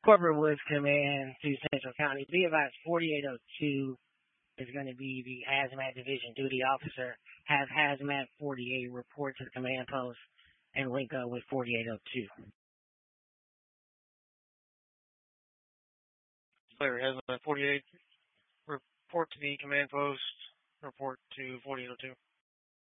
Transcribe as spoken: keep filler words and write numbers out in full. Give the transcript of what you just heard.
Corporate Woods Command to Central County. Be advised, forty-eight oh two is going to be the Hazmat Division Duty Officer. Have Hazmat forty-eight report to the command post and link up with forty-eight oh two. Player Hazmat forty-eight, report to the command post, report to forty-eight oh two.